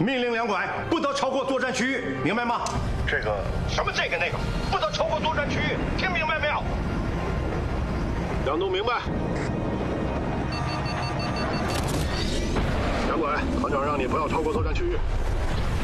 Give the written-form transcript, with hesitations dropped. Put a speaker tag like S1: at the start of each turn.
S1: 命令两拐不得超过作战区域，明白吗？
S2: 这个
S1: 什么这个那个，不得超过作战区域，听明白没有？
S2: 杨东明白。两拐，团长让你不要超过作战区域。